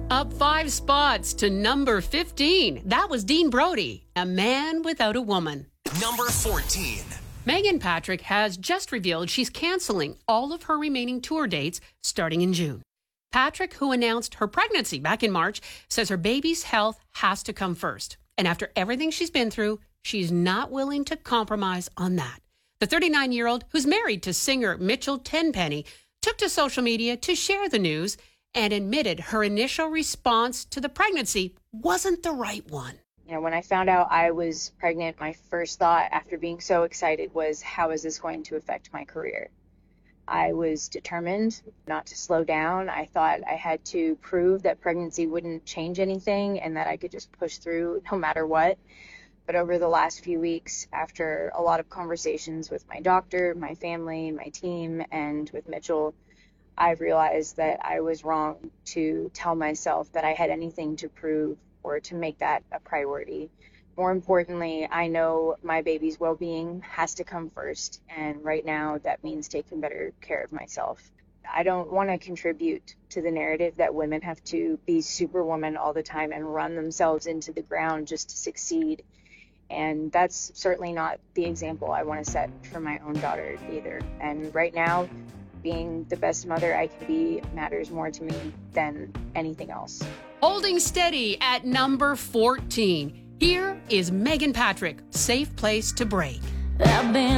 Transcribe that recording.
Up 5 spots to number 15. That was Dean Brody, A Man Without a Woman. Number 14. Megan Patrick has just revealed she's canceling all of her remaining tour dates starting in June. Patrick, who announced her pregnancy back in March, says her baby's health has to come first. And after everything she's been through, she's not willing to compromise on that. The 39-year-old, who's married to singer Mitchell Tenpenny, took to social media to share the news and admitted her initial response to the pregnancy wasn't the right one. You know, when I found out I was pregnant, my first thought after being so excited was, how is this going to affect my career? I was determined not to slow down. I thought I had to prove that pregnancy wouldn't change anything and that I could just push through no matter what. But over the last few weeks, after a lot of conversations with my doctor, my family, my team, and with Mitchell, I've realized that I was wrong to tell myself that I had anything to prove or to make that a priority. More importantly, I know my baby's well-being has to come first, and right now that means taking better care of myself. I don't want to contribute to the narrative that women have to be superwoman all the time and run themselves into the ground just to succeed. And that's certainly not the example I want to set for my own daughter either. And right now, being the best mother I can be matters more to me than anything else. Holding steady at number 14. Here is Megan Patrick, Safe Place to Break. I've been